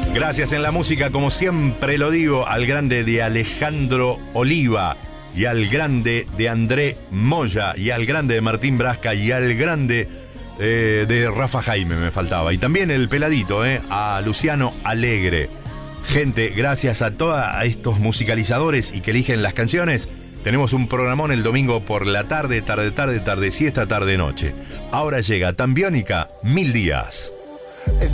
Gracias en la música, como siempre lo digo, al grande de Alejandro Oliva, y al grande de André Moya, y al grande de Martín Brasca, y al grande de Rafa Jaime me faltaba. Y también el peladito, a Luciano Alegre. Gente, gracias a todos estos musicalizadores y que eligen las canciones. Tenemos un programón el domingo por la tarde, tarde siesta, tarde noche. Ahora llega Tambiónica, 1000 días.